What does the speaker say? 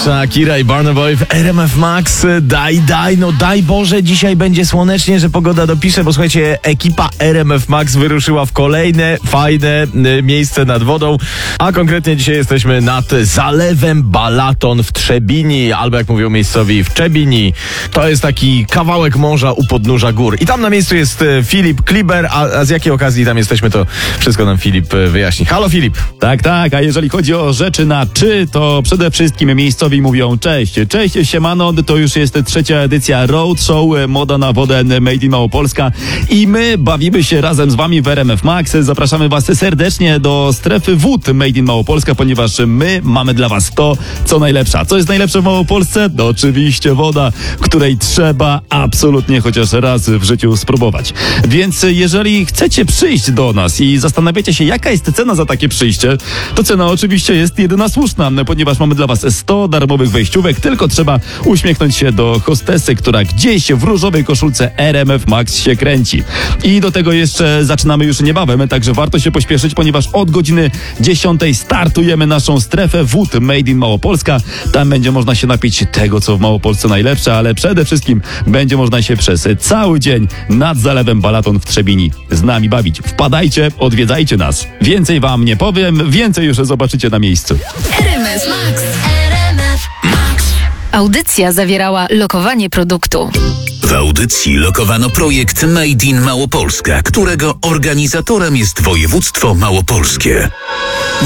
Shakira i Burna Boy w RMF Max. Daj Boże, dzisiaj będzie słonecznie, że pogoda dopisze, bo słuchajcie, ekipa RMF Max wyruszyła w kolejne fajne miejsce nad wodą, a konkretnie dzisiaj jesteśmy nad zalewem Balaton w Trzebini, albo jak mówią miejscowi, w Czebini. To jest taki kawałek morza u podnóża gór. I tam na miejscu jest Filip Kliber, a z jakiej okazji tam jesteśmy, to wszystko nam Filip wyjaśni. Halo Filip. Tak, a jeżeli chodzi o rzeczy na czy, to przede wszystkim miejscowi mówią cześć, siemano, to już jest trzecia edycja Road Show Moda na wodę Made in Małopolska i my bawimy się razem z wami w RMF Max. Zapraszamy was serdecznie do strefy wód Made in Małopolska, ponieważ my mamy dla was to, co najlepsze. A co jest najlepsze w Małopolsce? To oczywiście woda, której trzeba absolutnie chociaż raz w życiu spróbować. Więc jeżeli chcecie przyjść do nas i zastanawiacie się, jaka jest cena za takie przyjście, to cena oczywiście jest jedyna słuszna, ponieważ mamy dla was 100 darmowych wejściówek, tylko trzeba uśmiechnąć się do hostesy, która gdzieś w różowej koszulce RMF Max się kręci. I do tego jeszcze zaczynamy już niebawem, także warto się pośpieszyć, ponieważ od godziny 10 startujemy naszą strefę wód Made in Małopolska. Tam będzie można się napić tego, co w Małopolsce najlepsze, ale przede wszystkim będzie można się przez cały dzień nad zalewem Balaton w Trzebini z nami bawić. Wpadajcie, odwiedzajcie nas. Więcej wam nie powiem, więcej już zobaczycie na miejscu. RMF Max. RMF Max. Audycja zawierała lokowanie produktu. W audycji lokowano projekt Made in Małopolska, którego organizatorem jest województwo małopolskie.